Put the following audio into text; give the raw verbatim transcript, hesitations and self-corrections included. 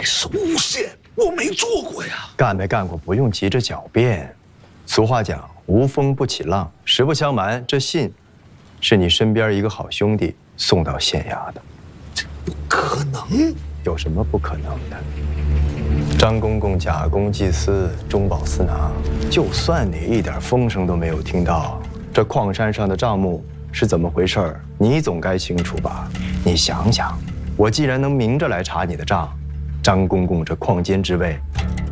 是诬陷，我没做过呀。 干没干过不用急着狡辩。俗话讲，无风不起浪。实不相瞒，这信是你身边一个好兄弟送到县衙的。 这不可能！ 有什么不可能的？张公公假公济私，中饱私囊。就算你一点风声都没有听到，这矿山上的账目是怎么回事，你总该清楚吧？你想想，我既然能明着来查你的账，张公公这矿监之位，